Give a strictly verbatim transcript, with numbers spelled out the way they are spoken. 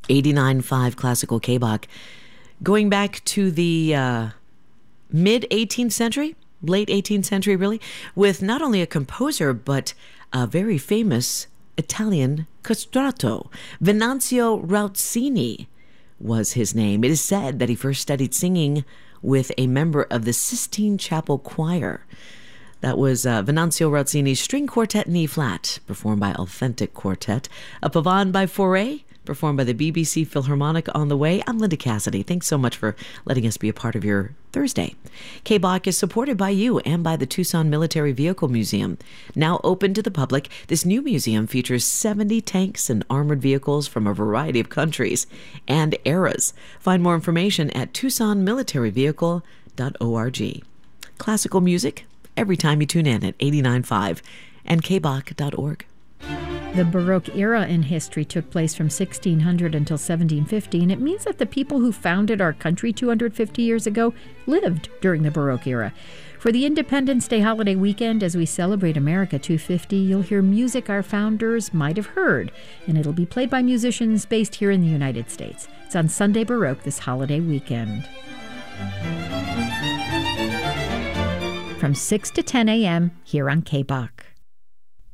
eighty-nine point five Classical K-Bach. Going back to the uh, mid-eighteenth century, late eighteenth century really, with not only a composer, but a very famous Italian castrato. Venanzio Rauzzini was his name. It is said that he first studied singing with a member of the Sistine Chapel Choir. That was uh, Venanzio Rauzzini's String Quartet in E-flat, performed by Authentic Quartet. A Pavane by Fauré, performed by the B B C Philharmonic on the way. I'm Linda Cassidy. Thanks so much for letting us be a part of your Thursday. K-Bach is supported by you and by the Tucson Military Vehicle Museum. Now open to the public, this new museum features seventy tanks and armored vehicles from a variety of countries and eras. Find more information at tucson military vehicle dot org. Classical music every time you tune in at eighty-nine point five and k bach dot org. The Baroque era in history took place from sixteen hundred until seventeen fifty, and it means that the people who founded our country two hundred fifty years ago lived during the Baroque era. For the Independence Day holiday weekend, as we celebrate America two hundred fifty, you'll hear music our founders might have heard, and it'll be played by musicians based here in the United States. It's on Sunday Baroque this holiday weekend. From six to ten a.m. here on K-Bach.